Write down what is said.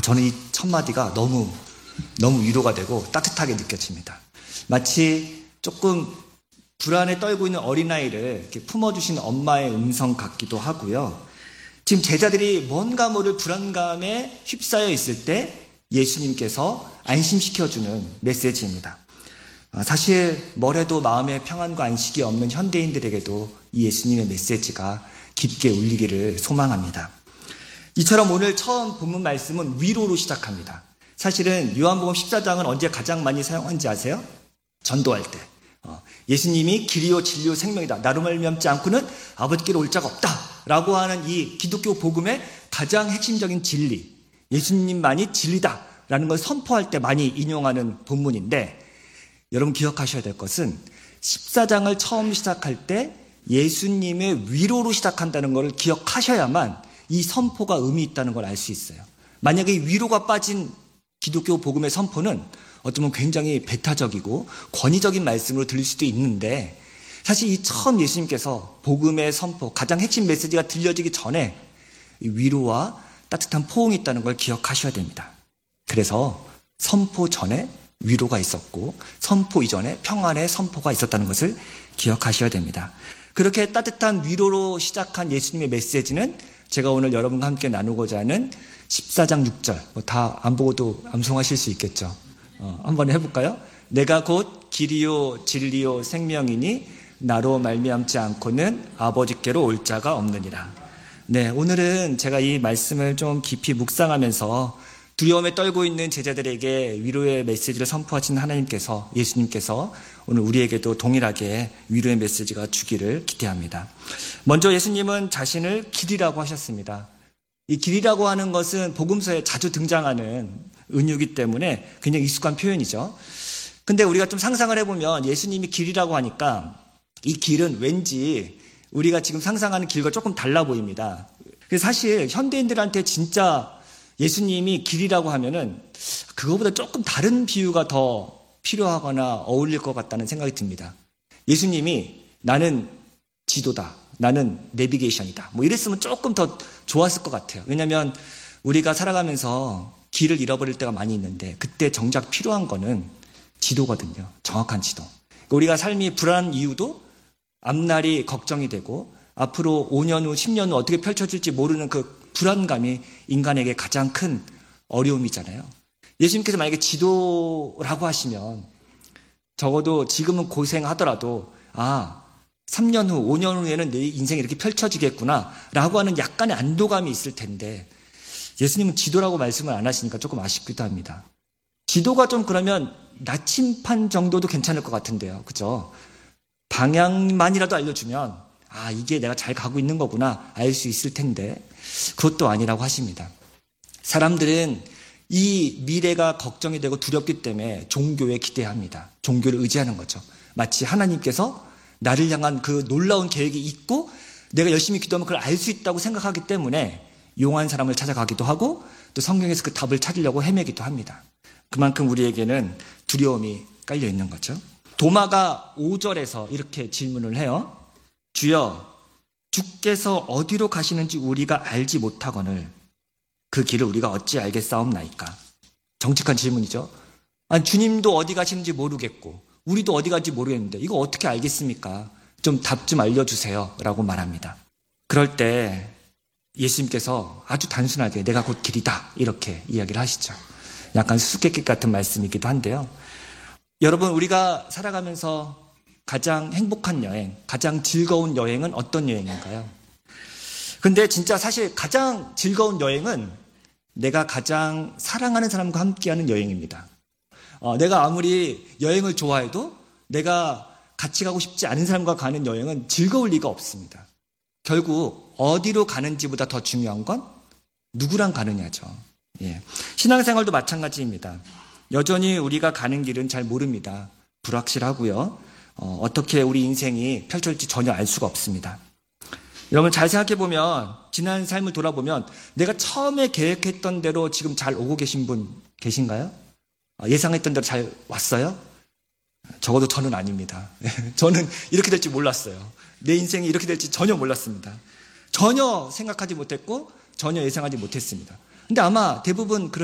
저는 이 첫 마디가 너무 위로가 되고 따뜻하게 느껴집니다. 마치 조금 불안에 떨고 있는 어린아이를 이렇게 품어주신 엄마의 음성 같기도 하고요. 지금 제자들이 뭔가 모를 불안감에 휩싸여 있을 때 예수님께서 안심시켜주는 메시지입니다. 사실 뭐래도 마음의 평안과 안식이 없는 현대인들에게도 이 예수님의 메시지가 깊게 울리기를 소망합니다. 이처럼 오늘 처음 본문 말씀은 위로로 시작합니다. 사실은 요한복음 14장은 언제 가장 많이 사용한지 아세요? 전도할 때. 예수님이 길이요 진리요 생명이다. 나로 말미암지 않고는 아버지께로 올 자가 없다. 라고 하는 이 기독교 복음의 가장 핵심적인 진리, 예수님만이 진리다. 라는 걸 선포할 때 많이 인용하는 본문인데, 여러분 기억하셔야 될 것은 14장을 처음 시작할 때 예수님의 위로로 시작한다는 걸 기억하셔야만 이 선포가 의미 있다는 걸 알 수 있어요. 만약에 위로가 빠진 기독교 복음의 선포는 어쩌면 굉장히 배타적이고 권위적인 말씀으로 들릴 수도 있는데, 사실 이 처음 예수님께서 복음의 선포, 가장 핵심 메시지가 들려지기 전에 이 위로와 따뜻한 포옹이 있다는 걸 기억하셔야 됩니다. 그래서 선포 전에 위로가 있었고 선포 이전에 평안의 선포가 있었다는 것을 기억하셔야 됩니다. 그렇게 따뜻한 위로로 시작한 예수님의 메시지는 제가 오늘 여러분과 함께 나누고자 하는 14장 6절, 다 안 보고도 암송하실 수 있겠죠. 한번 해볼까요? 내가 곧 길이요 진리요 생명이니 나로 말미암지 않고는 아버지께로 올 자가 없느니라. 네, 오늘은 제가 이 말씀을 좀 깊이 묵상하면서 두려움에 떨고 있는 제자들에게 위로의 메시지를 선포하신 하나님께서, 예수님께서 오늘 우리에게도 동일하게 위로의 메시지가 주기를 기대합니다. 먼저 예수님은 자신을 길이라고 하셨습니다. 이 길이라고 하는 것은 복음서에 자주 등장하는 은유이기 때문에 굉장히 익숙한 표현이죠. 근데 우리가 좀 상상을 해보면 예수님이 길이라고 하니까 이 길은 왠지 우리가 지금 상상하는 길과 조금 달라 보입니다. 그래서 사실 현대인들한테 진짜 예수님이 길이라고 하면은 그거보다 조금 다른 비유가 더 필요하거나 어울릴 것 같다는 생각이 듭니다. 예수님이 나는 지도다, 나는 내비게이션이다, 뭐 이랬으면 조금 더 좋았을 것 같아요. 왜냐하면 우리가 살아가면서 길을 잃어버릴 때가 많이 있는데 그때 정작 필요한 거는 지도거든요. 정확한 지도. 우리가 삶이 불안한 이유도 앞날이 걱정이 되고 앞으로 5년 후, 10년 후 어떻게 펼쳐질지 모르는 그 불안감이 인간에게 가장 큰 어려움이잖아요. 예수님께서 만약에 지도라고 하시면 적어도 지금은 고생하더라도 3년 후, 5년 후에는 내 인생이 이렇게 펼쳐지겠구나 라고 하는 약간의 안도감이 있을 텐데 예수님은 지도라고 말씀을 안 하시니까 조금 아쉽기도 합니다. 지도가 좀 그러면 나침판 정도도 괜찮을 것 같은데요. 그죠? 방향만이라도 알려주면 이게 내가 잘 가고 있는 거구나 알 수 있을 텐데 그것도 아니라고 하십니다. 사람들은 이 미래가 걱정이 되고 두렵기 때문에 종교에 기대합니다. 종교를 의지하는 거죠. 마치 하나님께서 나를 향한 그 놀라운 계획이 있고 내가 열심히 기도하면 그걸 알 수 있다고 생각하기 때문에 용한 사람을 찾아가기도 하고 또 성경에서 그 답을 찾으려고 헤매기도 합니다. 그만큼 우리에게는 두려움이 깔려 있는 거죠. 도마가 5절에서 이렇게 질문을 해요. 주여, 주께서 어디로 가시는지 우리가 알지 못하거늘 그 길을 우리가 어찌 알겠사옵나이까. 정직한 질문이죠. 주님도 어디 가시는지 모르겠고 우리도 어디 갈지 모르겠는데 이거 어떻게 알겠습니까? 좀 답 좀 알려주세요 라고 말합니다. 그럴 때 예수님께서 아주 단순하게 내가 곧 길이다 이렇게 이야기를 하시죠. 약간 수수께끼 같은 말씀이기도 한데요. 여러분, 우리가 살아가면서 가장 행복한 여행, 가장 즐거운 여행은 어떤 여행인가요? 근데 진짜 사실 가장 즐거운 여행은 내가 가장 사랑하는 사람과 함께하는 여행입니다. 내가 아무리 여행을 좋아해도 내가 같이 가고 싶지 않은 사람과 가는 여행은 즐거울 리가 없습니다. 결국 어디로 가는지보다 더 중요한 건 누구랑 가느냐죠. 신앙생활도 마찬가지입니다. 여전히 우리가 가는 길은 잘 모릅니다. 불확실하고요. 어떻게 우리 인생이 펼쳐질지 전혀 알 수가 없습니다. 여러분 잘 생각해보면 지난 삶을 돌아보면 내가 처음에 계획했던 대로 지금 잘 오고 계신 분 계신가요? 예상했던 대로 잘 왔어요? 적어도 저는 아닙니다. 저는 이렇게 될지 몰랐어요. 내 인생이 이렇게 될지 전혀 몰랐습니다. 전혀 생각하지 못했고 전혀 예상하지 못했습니다. 근데 아마 대부분